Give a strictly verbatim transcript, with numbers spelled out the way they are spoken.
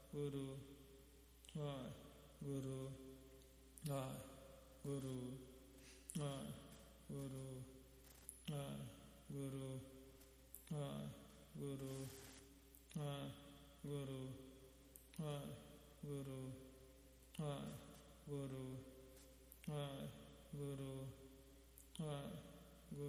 Guru, Vai, Guru, Vai, Guru, Vai, Guru, Vai, Guru, Vai, Guru, Vai, Guru, Vai, Guru, Vai, Guru, Vai, Guru, Vai.